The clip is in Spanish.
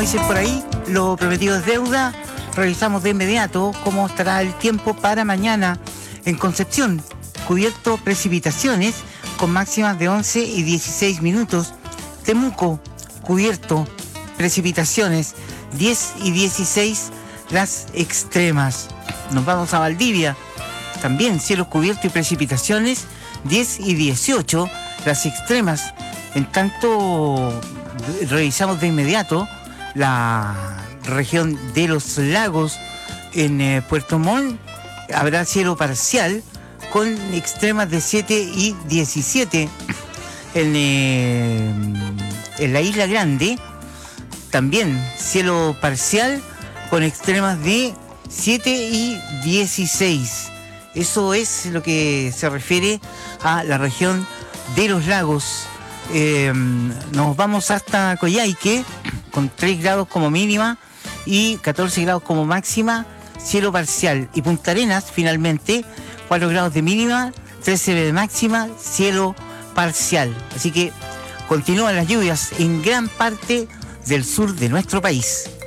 dicen por ahí, lo prometido es deuda. Revisamos de inmediato cómo estará el tiempo para mañana en Concepción. Cubierto precipitaciones con máximas de 11 y 16 minutos. Temuco, cubierto precipitaciones 10 y 16 las extremas. Nos vamos a Valdivia. También cielos cubiertos y precipitaciones 10 y 18 las extremas. En tanto, revisamos de inmediato la región de los lagos. En Puerto Montt habrá cielo parcial con extremas de 7 y 17. En la Isla Grande también cielo parcial con extremas de 7 y 16. Eso es lo que se refiere a la región de los lagos. Nos vamos hasta Coyhaique con 3 grados como mínima y 14 grados como máxima, cielo parcial. Y Punta Arenas, finalmente, 4 grados de mínima, 13 de máxima, cielo parcial. Así que continúan las lluvias en gran parte del sur de nuestro país.